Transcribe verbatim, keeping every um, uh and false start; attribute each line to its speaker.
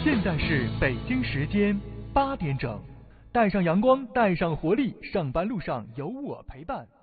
Speaker 1: 现在是北京时间八点整，带上阳光，带上活力，上班路上有我陪伴。